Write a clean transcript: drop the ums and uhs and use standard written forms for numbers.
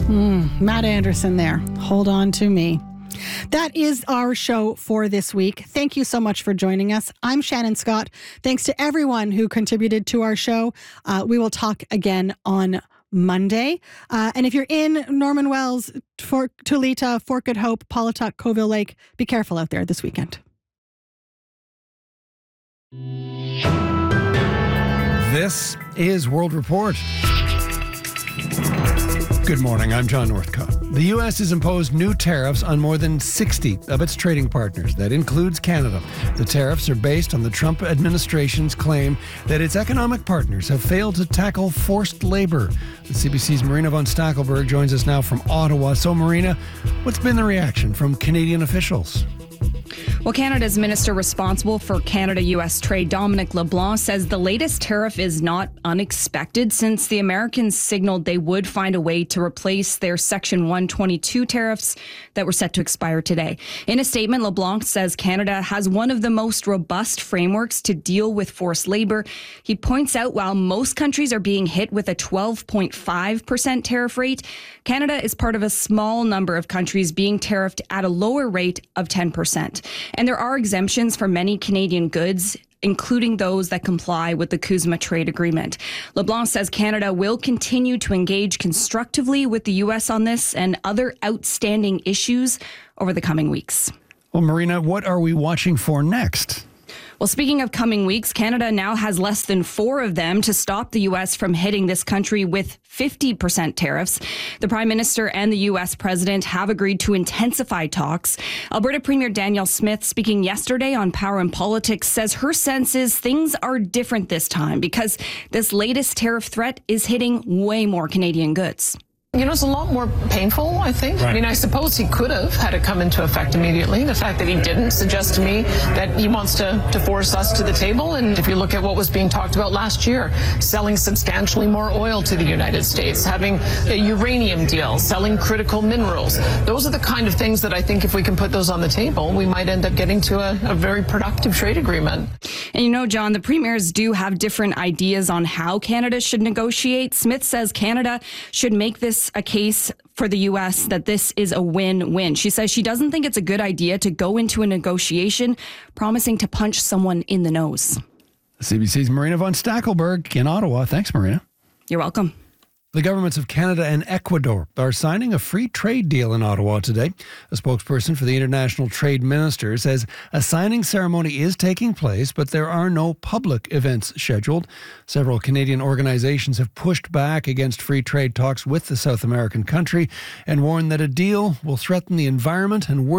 Matt Anderson there. Hold on to me. That is our show for this week. Thank you so much for joining us. I'm Shannon Scott. Thanks to everyone who contributed to our show. We will talk again on Monday. And if you're in Norman Wells, Tulita, Fort Good Hope, Paulatuck, Coville Lake, be careful out there this weekend. This is World Report. Good morning, I'm John Northcott. The U.S. has imposed new tariffs on more than 60 of its trading partners. That includes Canada. The tariffs are based on the Trump administration's claim that its economic partners have failed to tackle forced labor. The CBC's Marina von Stackelberg joins us now from Ottawa. So, Marina, what's been the reaction from Canadian officials? Well, Canada's minister responsible for Canada-U.S. trade, Dominic LeBlanc, says the latest tariff is not unexpected since the Americans signaled they would find a way to replace their Section 122 tariffs that were set to expire today. In a statement, LeBlanc says Canada has one of the most robust frameworks to deal with forced labor. He points out while most countries are being hit with a 12.5% tariff rate, Canada is part of a small number of countries being tariffed at a lower rate of 10%. And there are exemptions for many Canadian goods, including those that comply with the CUSMA trade agreement. LeBlanc says Canada will continue to engage constructively with the U.S. on this and other outstanding issues over the coming weeks. Well, Marina, what are we watching for next? Well, speaking of coming weeks, Canada now has less than 4 of them to stop the U.S. from hitting this country with 50% tariffs. The Prime Minister and the U.S. President have agreed to intensify talks. Alberta Premier Danielle Smith, speaking yesterday on Power and Politics, says her sense is things are different this time because this latest tariff threat is hitting way more Canadian goods. You know, it's a lot more painful, I think. Right. I mean, I suppose he could have had it come into effect immediately. The fact that he didn't suggests to me that he wants to force us to the table. And if you look at what was being talked about last year, selling substantially more oil to the United States, having a uranium deal, selling critical minerals, those are the kind of things that I think if we can put those on the table, we might end up getting to a very productive trade agreement. And you know, John, the premiers do have different ideas on how Canada should negotiate. Smith says Canada should make this a case for the U.S. that this is a win-win. She says she doesn't think it's a good idea to go into a negotiation promising to punch someone in the nose. CBC's Marina von Stackelberg in Ottawa. Thanks, Marina. You're welcome. The governments of Canada and Ecuador are signing a free trade deal in Ottawa today. A spokesperson for the International Trade Minister says a signing ceremony is taking place, but there are no public events scheduled. Several Canadian organizations have pushed back against free trade talks with the South American country and warned that a deal will threaten the environment and